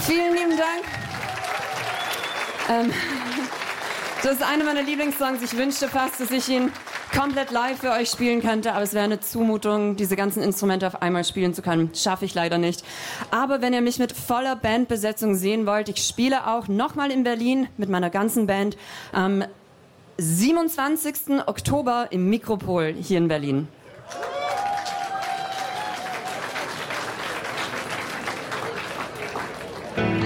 Vielen lieben Dank. Das ist einer meiner Lieblingssongs. Ich wünschte fast, dass ich ihn komplett live für euch spielen könnte, aber es wäre eine Zumutung, diese ganzen Instrumente auf einmal spielen zu können. Schaffe ich leider nicht. Aber wenn ihr mich mit voller Bandbesetzung sehen wollt, ich spiele auch nochmal in Berlin mit meiner ganzen Band am 27. Oktober im Mikropol hier in Berlin.